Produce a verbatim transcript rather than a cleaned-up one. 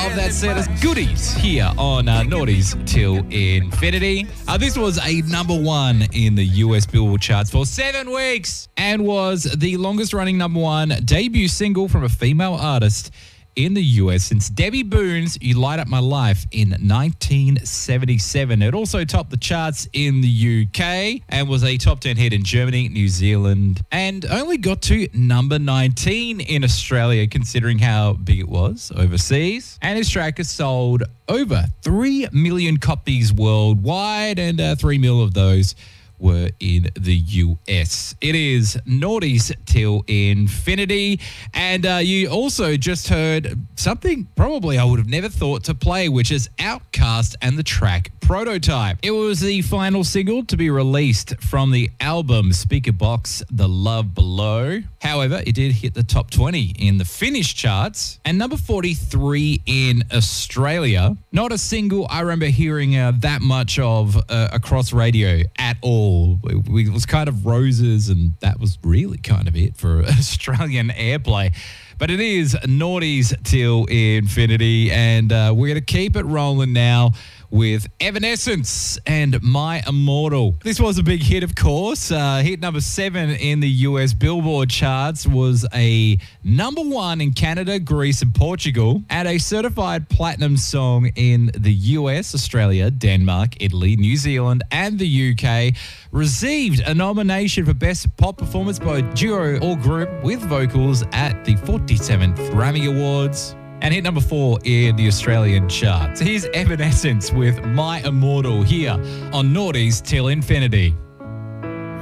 of that set of goodies here on uh, Naughties Till Infinity. Uh, this was a number one in the U S Billboard charts for seven weeks and was the longest running number one debut single from a female artist in the U S since Debbie Boone's You Light Up My Life in nineteen seventy-seven. It also topped the charts in the U K and was a top ten hit in Germany, New Zealand, and only got to number nineteen in Australia, considering how big it was overseas. And his track has sold over three million copies worldwide, and uh, three mil of those were in the U S. It is Naughties Till Infinity. And uh, you also just heard something probably I would have never thought to play, which is Outkast and the track Prototype. It was the final single to be released from the album Speakerboxxx The Love Below. However, it did hit the top twenty in the Finnish charts and number forty-three in Australia. Not a single I remember hearing uh, that much of uh, across radio at all. It, it was kind of roses, and that was really kind of it for Australian airplay. But it is Naughties Till Infinity, and uh, we're going to keep it rolling now with Evanescence and My Immortal. This was a big hit, of course. Uh, hit number seven in the U S Billboard charts, was a number one in Canada, Greece, and Portugal, and a certified platinum song in the U S, Australia, Denmark, Italy, New Zealand, and the U K. Received a nomination for Best Pop Performance by Duo or Group with Vocals at the forty-seventh Grammy Awards, and hit number four in the Australian chart. So here's Evanescence with My Immortal here on Naughties Till Infinity.